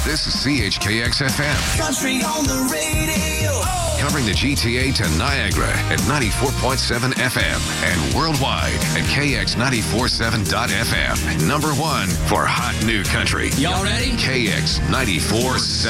This is CHKX FM. Country on the radio. Covering the GTA to Niagara at 94.7 FM and worldwide at KX947.FM. Number one for hot new country. Y'all ready? KX 94.7.